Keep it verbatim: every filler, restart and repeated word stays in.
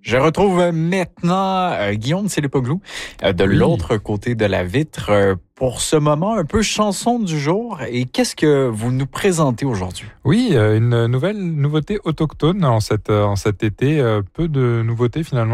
Je retrouve maintenant euh, Guillaume Tselepoglou euh, de Oui. l'autre côté de la vitre euh, pour ce moment un peu chanson du jour. Et qu'est-ce que vous nous présentez aujourd'hui? Oui, euh, une nouvelle nouveauté autochtone en, cette, en cet été. Euh, peu de nouveautés finalement